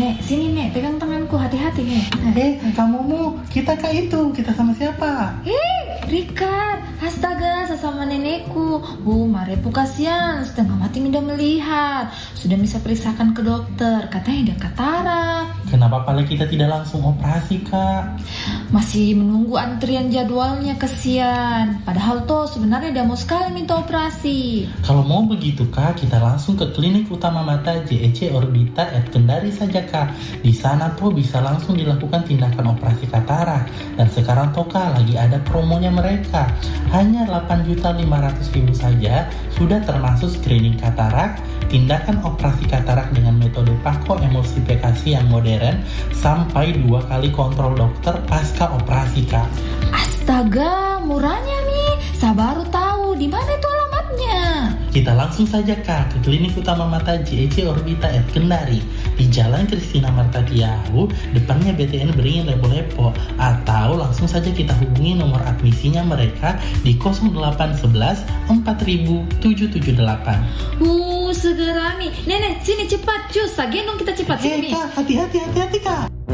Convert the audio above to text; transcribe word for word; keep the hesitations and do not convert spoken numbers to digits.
Nek, sini Nek, pegang tanganku, hati-hati Nek. Eh, kamu mu, kita kah itu? Kita sama siapa? Eh, Rika, astaga, sesama nenekku. Bu, Marepu kasihan, setengah mati tidak melihat. Sudah bisa periksakan ke dokter, katanya dia katarak. Kenapa paling kita tidak langsung operasi, Kak? Masih menunggu antrian jadwalnya, kesian. Padahal toh sebenarnya dia mau sekali minta operasi. Kalau mau begitu, Kak, kita langsung ke klinik utama mata J E C Orbita at Kendari saja, Kak. Di sana tuh bisa langsung dilakukan tindakan operasi katarak. Dan sekarang tuh, Kak, lagi ada promonya mereka. Hanya delapan juta lima ratus ribu saja sudah termasuk screening katarak, tindakan operasi katarak dengan metode pako-emulsifikasi yang modern, sampai dua kali kontrol dokter pasca operasi, Kak. Astaga, murahnya nih. Saya baru tahu di mana itu alamatnya. Kita langsung saja, Kak, ke klinik utama mata J E C Orbita at Kendari di Jalan Kristina Marta Tiau, depannya B T N Beringin Lepo-Lepo, atau langsung saja kita hubungi nomor admisinya mereka di nol delapan satu satu empat tujuh tujuh delapan. Uh, segera nih. Nenek, sini cepat, cus. Gendong kita cepat Eh, sini. Kak, hati-hati, hati-hati, Kak.